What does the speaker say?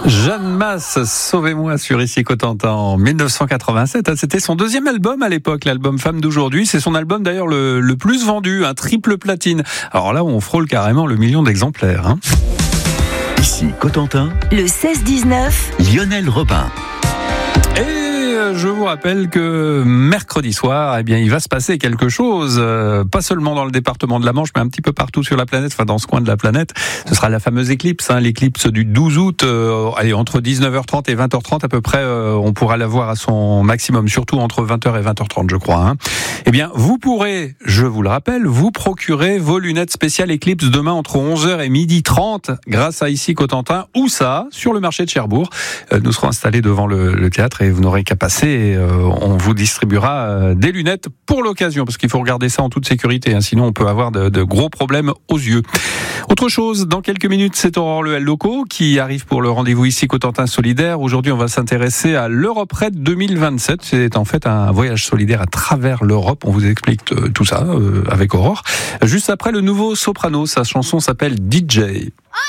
Jeanne Masse, Sauvez-moi sur Ici Cotentin en 1987. C'était son deuxième album à l'époque, l'album Femme d'aujourd'hui. C'est son album d'ailleurs le plus vendu, un triple platine. Alors là, on frôle carrément le million d'exemplaires. Hein. Ici Cotentin, le 16-19, Lionel Robin. Et je vous rappelle que mercredi soir, eh bien, il va se passer quelque chose, pas seulement dans le département de la Manche, mais un petit peu partout sur la planète, enfin dans ce coin de la planète. Ce sera la fameuse éclipse, l'éclipse du 12 août, entre 19h30 et 20h30 à peu près, on pourra la voir à son maximum, surtout entre 20h et 20h30, je crois. Hein. Eh bien, vous pourrez, je vous le rappelle, vous procurer vos lunettes spéciales éclipse demain entre 11h et 12h30 grâce à Ici Cotentin, ou ça, sur le marché de Cherbourg. Nous serons installés devant le théâtre et vous n'aurez qu'à passer. On vous distribuera des lunettes pour l'occasion, parce qu'il faut regarder ça en toute sécurité, hein, sinon on peut avoir de gros problèmes aux yeux. Autre chose, dans quelques minutes, c'est Aurore Lehel Loco qui arrive pour le rendez-vous Ici Cotentin solidaire. Aujourd'hui, on va s'intéresser à l'Europe Raid 2027. C'est en fait un voyage solidaire à travers l'Europe. On vous explique tout ça avec Aurore. Juste après le nouveau Soprano, sa chanson s'appelle DJ.